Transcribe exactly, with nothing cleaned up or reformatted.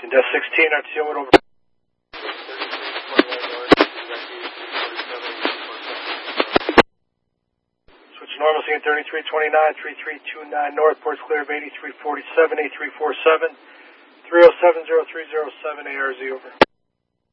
Death sixteen, R T O went over. Switch normal, scene thirty-three twenty-nine, thirty-three twenty-nine north, ports clear of eighty-three forty-seven, eighty-three forty-seven, three oh seven, oh three oh seven, A R Z over.